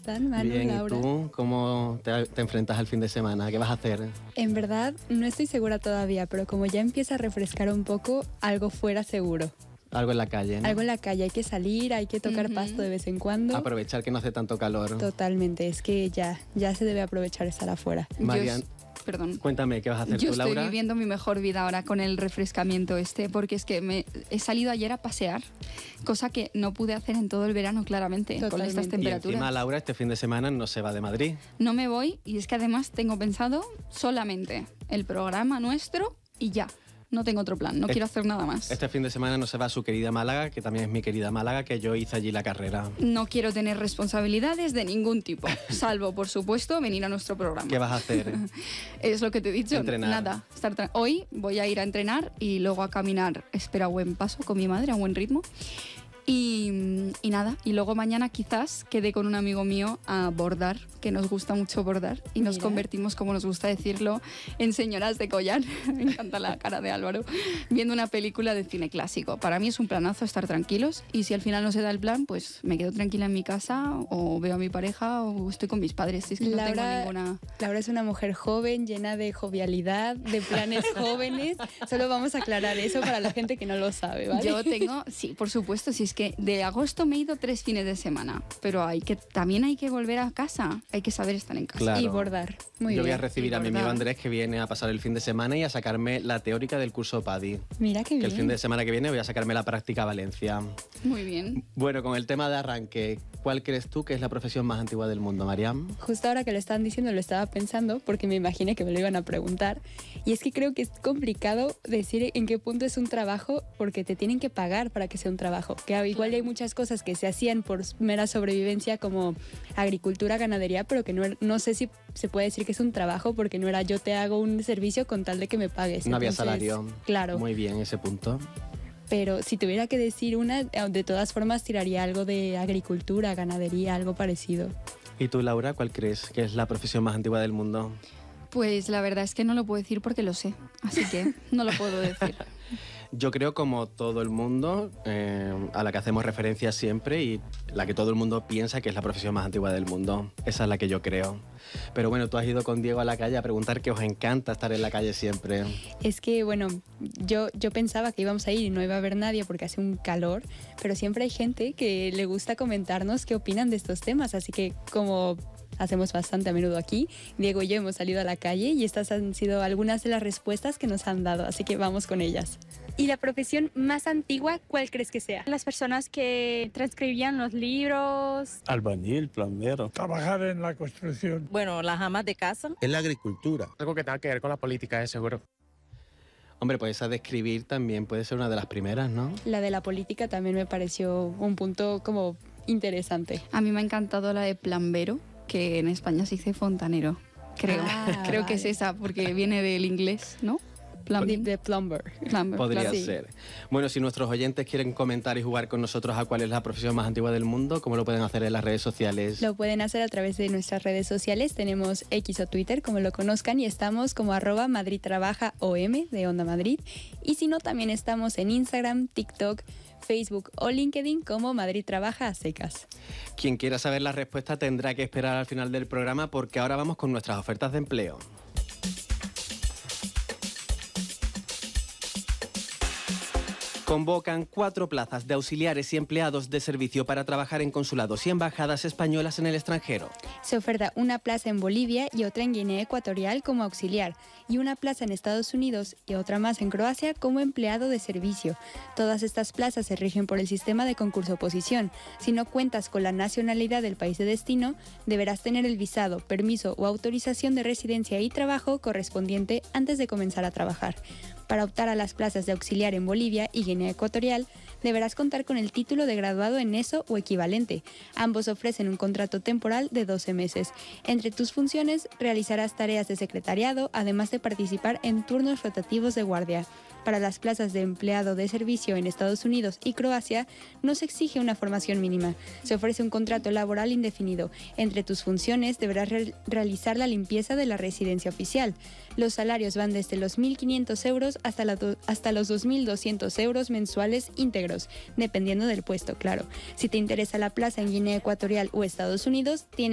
están, Manu, Bien, Laura? ¿y tú cómo te enfrentas al fin de semana? ¿Qué vas a hacer? En verdad, no estoy segura todavía, pero como ya empieza a refrescar un poco, algo fuera seguro. Algo en la calle, ¿no? Algo en la calle, hay que salir, hay que tocar pasto de vez en cuando. Aprovechar que no hace tanto calor. Totalmente, es que ya se debe aprovechar estar afuera. Marian, Perdón. cuéntame, ¿qué vas a hacer Yo tú, Laura? estoy viviendo mi mejor vida ahora con el refrescamiento porque es que he salido ayer a pasear, cosa que no pude hacer en todo el verano, claramente, con estas Totalmente. Y temperaturas. encima Laura este fin de semana no se va de Madrid. No me voy y es que además tengo pensado solamente el programa nuestro y ya. No tengo otro plan, no quiero hacer nada más. Este fin de semana no se va a su querida Málaga, que también es mi querida Málaga, que yo hice allí la carrera. No quiero tener responsabilidades de ningún tipo, salvo, por supuesto, venir a nuestro programa. ¿Qué vas a hacer? Es lo que te he dicho. Entrenar. Nada. Hoy voy a ir a entrenar y luego a caminar, espero a buen paso con mi madre, a buen ritmo. Y nada, y luego mañana quizás quede con un amigo mío a bordar, que nos gusta mucho bordar, y nos convertimos, como nos gusta decirlo, en señoras de collar. Me encanta la cara de Álvaro, viendo una película de cine clásico. Para mí es un planazo estar tranquilos, y si al final no se da el plan, pues me quedo tranquila en mi casa, o veo a mi pareja, o estoy con mis padres. Es que no tengo ninguna... Laura es una mujer joven, llena de jovialidad, de planes jóvenes. Solo vamos a aclarar eso para la gente que no lo sabe, ¿vale? Yo tengo, sí, por supuesto, si es que de agosto me he ido 3 fines de semana, pero también hay que volver a casa, hay que saber estar en casa. Claro. Y bordar. Muy Yo voy bien. a recibir a mi amigo Andrés, que viene a pasar el fin de semana y a sacarme la teórica del curso PADI. Mira qué Que bien. el fin de semana que viene voy a sacarme la práctica a Valencia. Muy bien. Bueno, con el tema de arranque, ¿cuál crees tú que es la profesión más antigua del mundo, Mariam? Justo ahora que lo estaban diciendo lo estaba pensando porque me imaginé que me lo iban a preguntar y es que creo que es complicado decir en qué punto es un trabajo porque te tienen que pagar para que sea un trabajo, que igual hay muchas cosas que se hacían por mera sobrevivencia como agricultura, ganadería, pero que no sé si se puede decir que es un trabajo porque no era yo te hago un servicio con tal de que me pagues. No había Entonces, salario. Claro. Muy bien, ese punto. Pero si tuviera que decir una, de todas formas tiraría algo de agricultura, ganadería, algo parecido. ¿Y tú, Laura, cuál crees que es la profesión más antigua del mundo? Pues la verdad es que no lo puedo decir porque lo sé, así que no lo puedo decir. Yo creo, como todo el mundo, a la que hacemos referencia siempre y la que todo el mundo piensa que es la profesión más antigua del mundo. Esa es la que yo creo. Pero bueno, tú has ido con Diego a la calle a preguntar que os encanta estar en la calle siempre. Es que, bueno, yo pensaba que íbamos a ir y no iba a haber nadie porque hace un calor, pero siempre hay gente que le gusta comentarnos qué opinan de estos temas, así que como hacemos bastante a menudo aquí, Diego y yo hemos salido a la calle y estas han sido algunas de las respuestas que nos han dado, así que vamos con ellas. ¿Y la profesión más antigua, cuál crees que sea? Las personas que transcribían los libros. Albañil, plomero. Trabajar en la construcción. Bueno, las amas de casa. En la agricultura. Algo que tenga que ver con la política, seguro. Hombre, pues esa de escribir también puede ser una de las primeras, ¿no? La de la política también me pareció un punto como interesante. A mí me ha encantado la de plambero, que en España se dice fontanero, creo. Creo que es esa, porque viene del inglés, ¿no? De plumber. Podría ser. Bueno, si nuestros oyentes quieren comentar y jugar con nosotros a cuál es la profesión más antigua del mundo, ¿cómo lo pueden hacer en las redes sociales? Lo pueden hacer a través de nuestras redes sociales. Tenemos X o Twitter, como lo conozcan, y estamos como @MadridTrabajaOM de Onda Madrid. Y si no, también estamos en Instagram, TikTok, Facebook o LinkedIn como Madrid Trabaja a secas. Quien quiera saber la respuesta tendrá que esperar al final del programa, porque ahora vamos con nuestras ofertas de empleo. Convocan 4 plazas de auxiliares y empleados de servicio para trabajar en consulados y embajadas españolas en el extranjero. Se oferta una plaza en Bolivia y otra en Guinea Ecuatorial como auxiliar, y una plaza en Estados Unidos y otra más en Croacia como empleado de servicio. Todas estas plazas se rigen por el sistema de concurso-oposición. Si no cuentas con la nacionalidad del país de destino, deberás tener el visado, permiso o autorización de residencia y trabajo correspondiente antes de comenzar a trabajar. Para optar a las plazas de auxiliar en Bolivia y Guinea Ecuatorial, deberás contar con el título de graduado en ESO o equivalente. Ambos ofrecen un contrato temporal de 12 meses. Entre tus funciones, realizarás tareas de secretariado, además de participar en turnos rotativos de guardia. Para las plazas de empleado de servicio en Estados Unidos y Croacia, no se exige una formación mínima. Se ofrece un contrato laboral indefinido. Entre tus funciones, deberás realizar la limpieza de la residencia oficial. Los salarios van desde los 1.500 euros hasta los 2.200 euros mensuales íntegros, dependiendo del puesto, claro. Si te interesa la plaza en Guinea Ecuatorial o Estados Unidos, tienes